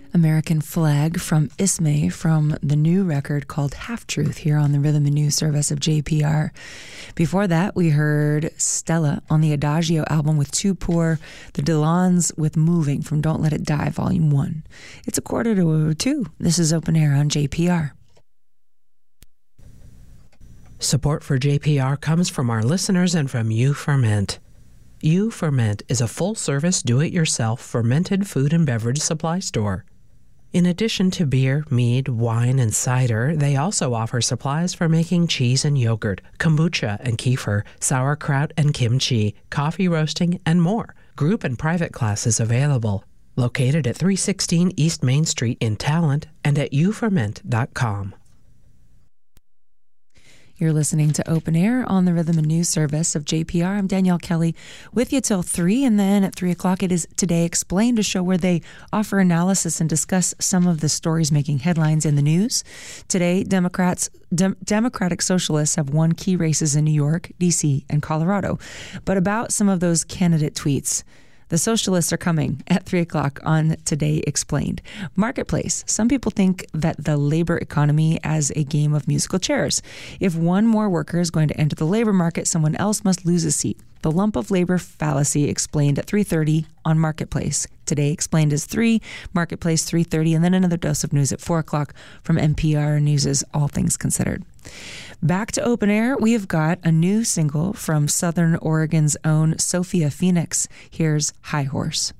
American Flag from Ismay from the new record called Half Truth here on the Rhythm and News service of JPR. Before that, we heard Stella on the Adagio album with Too Poor, the Delons with Moving from Don't Let It Die, Volume 1. It's 1:45. This is Open Air on JPR. Support for JPR comes from our listeners and from You Ferment. You Ferment is a full-service, do-it-yourself fermented food and beverage supply store. In addition to beer, mead, wine, and cider, they also offer supplies for making cheese and yogurt, kombucha and kefir, sauerkraut and kimchi, coffee roasting, and more. Group and private classes available. Located at 316 East Main Street in Talent and at youferment.com. You're listening to Open Air on the Rhythm and News service of JPR. I'm Danielle Kelly with you till 3, and then at 3 o'clock it is Today Explained, a show where they offer analysis and discuss some of the stories making headlines in the news. Today, Democratic Socialists have won key races in New York, D.C., and Colorado. But about some of those candidate tweets, the socialists are coming at 3 o'clock on Today Explained. Marketplace. Some people think that the labor economy as a game of musical chairs. If one more worker is going to enter the labor market, someone else must lose a seat. The lump of labor fallacy explained at 3:30 on Marketplace. Today Explained is 3, Marketplace 3:30, and then another dose of news at 4 o'clock from NPR News' All Things Considered. Back to Open Air, we have got a new single from Southern Oregon's own Sophia Phoenix. Here's High Horse.